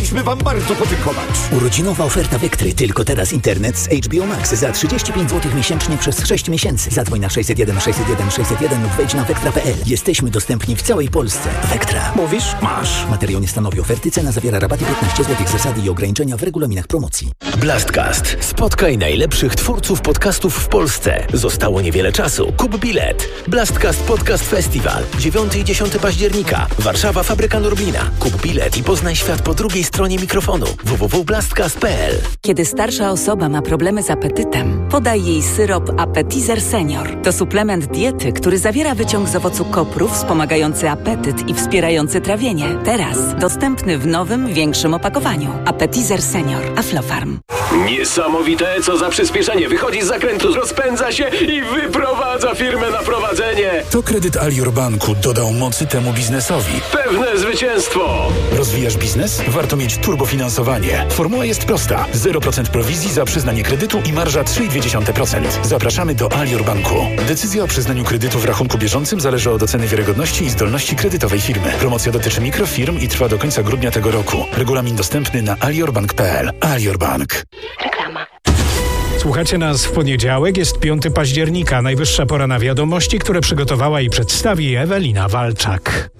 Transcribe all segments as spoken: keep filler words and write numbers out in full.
chcielibyśmy wam bardzo podziękować. Urodzinowa oferta Vectry. Tylko teraz internet z H B O Max za trzydzieści pięć złotych miesięcznie przez sześć miesięcy. Zadzwoń na sześćset jeden sześćset jeden sześćset jeden lub wejdź na vectra kropka p l. Jesteśmy dostępni w całej Polsce. Vectra. Mówisz? Masz. Materiał nie stanowi oferty. Cena zawiera rabaty piętnaście złotych. Zasady i ograniczenia w regulaminach promocji. Blastcast. Spotkaj najlepszych twórców podcastów w Polsce. Zostało niewiele czasu. Kup bilet. Blastcast Podcast Festival. dziewiątego i dziesiątego października. Warszawa, Fabryka Norblina. Kup bilet i poznaj świat po drugiej stronie mikrofonu. w w w kropka blastcast kropka p l. Kiedy starsza osoba ma problemy z apetytem, podaj jej syrop Appetizer Senior. To suplement diety, który zawiera wyciąg z owocu kopru wspomagający apetyt i wspierający trawienie. Teraz dostępny w nowym, większym opakowaniu. Appetizer Senior. Aflofarm. Niesamowite, co za przyspieszenie. Wychodzi z zakrętu, rozpędza się i wyprowadza firmę na prowadzenie. To kredyt Alior Banku dodał mocy temu biznesowi. Pewne zwycięstwo. Rozwijasz biznes? Warto mieć turbofinansowanie. Formuła jest prosta. zero procent prowizji za przyznanie kredytu i marża trzy i dwie dziesiąte procent. Zapraszamy do Alior Banku. Decyzja o przyznaniu kredytu w rachunku bieżącym zależy od oceny wiarygodności i zdolności kredytowej firmy. Promocja dotyczy mikrofirm i trwa do końca grudnia tego roku. Regulamin dostępny na aliorbank kropka p l. Alior Bank. Reklama. Słuchacie nas w poniedziałek, jest piątego października. Najwyższa pora na wiadomości, które przygotowała i przedstawi Ewelina Walczak.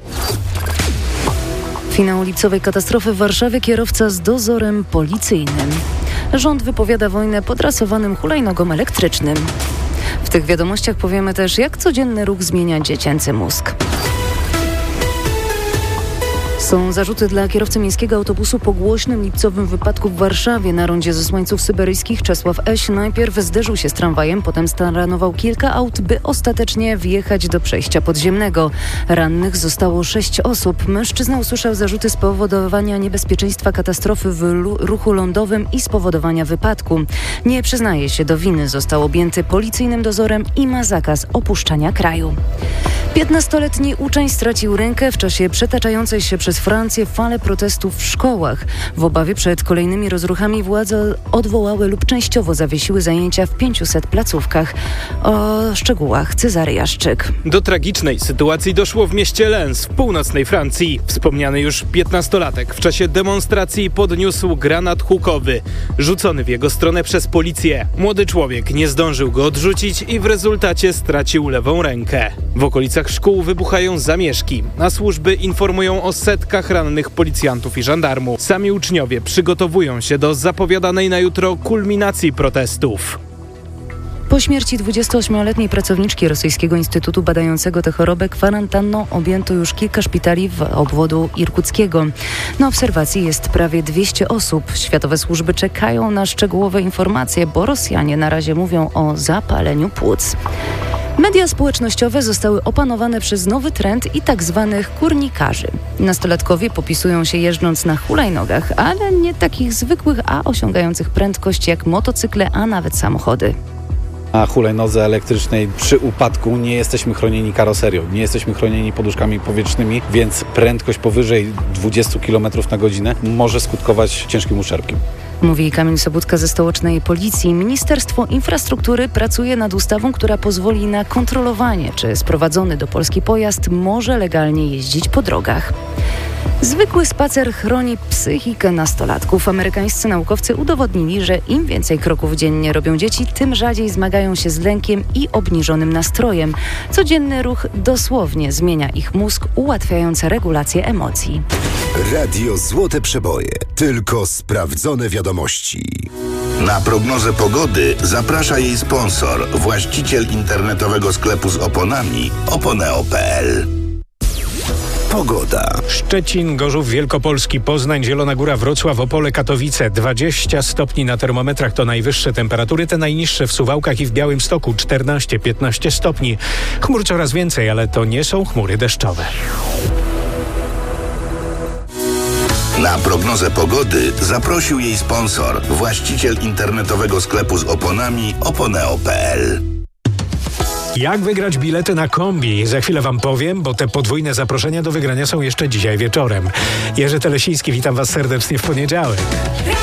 Finał lipcowej katastrofy w Warszawie, kierowca z dozorem policyjnym. Rząd wypowiada wojnę podrasowanym hulajnogom elektrycznym. W tych wiadomościach powiemy też, jak codzienny ruch zmienia dziecięcy mózg. Są zarzuty dla kierowcy miejskiego autobusu po głośnym lipcowym wypadku w Warszawie. Na rondzie ze Słońców Syberyjskich Czesław Eś najpierw zderzył się z tramwajem, potem staranował kilka aut, by ostatecznie wjechać do przejścia podziemnego. Rannych zostało sześć osób. Mężczyzna usłyszał zarzuty spowodowania niebezpieczeństwa katastrofy w ruchu lądowym i spowodowania wypadku. Nie przyznaje się do winy, został objęty policyjnym dozorem i ma zakaz opuszczania kraju. piętnastoletni uczeń stracił rękę w czasie przetaczającej się przez Francję fale protestów w szkołach. W obawie przed kolejnymi rozruchami władze odwołały lub częściowo zawiesiły zajęcia w pięciuset placówkach. O szczegółach Cezary Jaszczyk. Do tragicznej sytuacji doszło w mieście Lens w północnej Francji. Wspomniany już piętnastolatek w czasie demonstracji podniósł granat hukowy, rzucony w jego stronę przez policję. Młody człowiek nie zdążył go odrzucić i w rezultacie stracił lewą rękę. W okolicach szkół wybuchają zamieszki, a służby informują o setkach rannych policjantów i żandarmów. Sami uczniowie przygotowują się do zapowiadanej na jutro kulminacji protestów. Po śmierci dwudziestoośmioletniej pracowniczki Rosyjskiego Instytutu badającego tę chorobę kwarantanną objęto już kilka szpitali w obwodu irkuckiego. Na obserwacji jest prawie dwieście osób. Światowe służby czekają na szczegółowe informacje, bo Rosjanie na razie mówią o zapaleniu płuc. Media społecznościowe zostały opanowane przez nowy trend i tak zwanych kurnikarzy. Nastolatkowie popisują się jeżdżąc na hulajnogach, ale nie takich zwykłych, a osiągających prędkość jak motocykle, a nawet samochody. Na hulajnodze elektrycznej przy upadku nie jesteśmy chronieni karoserią, nie jesteśmy chronieni poduszkami powietrznymi, więc prędkość powyżej dwadzieścia kilometrów na godzinę może skutkować ciężkim uszczerbkiem. Mówi Kamil Sobudka ze stołecznej policji. Ministerstwo Infrastruktury pracuje nad ustawą, która pozwoli na kontrolowanie, czy sprowadzony do Polski pojazd może legalnie jeździć po drogach. Zwykły spacer chroni psychikę nastolatków. Amerykańscy naukowcy udowodnili, że im więcej kroków dziennie robią dzieci, tym rzadziej zmagają się z lękiem i obniżonym nastrojem. Codzienny ruch dosłownie zmienia ich mózg, ułatwiając regulację emocji. Radio Złote Przeboje. Tylko sprawdzone wiadomości. Na prognozę pogody zaprasza jej sponsor, właściciel internetowego sklepu z oponami oponeo kropka p l. Pogoda. Szczecin, Gorzów Wielkopolski, Poznań, Zielona Góra, Wrocław, Opole, Katowice. dwadzieścia stopni na termometrach to najwyższe temperatury, te najniższe w Suwałkach i w Białymstoku czternaście piętnaście stopni. Chmur coraz więcej, ale to nie są chmury deszczowe. Na prognozę pogody zaprosił jej sponsor, właściciel internetowego sklepu z oponami oponeo kropka p l. Jak wygrać bilety na kombi? Za chwilę wam powiem, bo te podwójne zaproszenia do wygrania są jeszcze dzisiaj wieczorem. Jerzy Telesiński, witam was serdecznie w poniedziałek.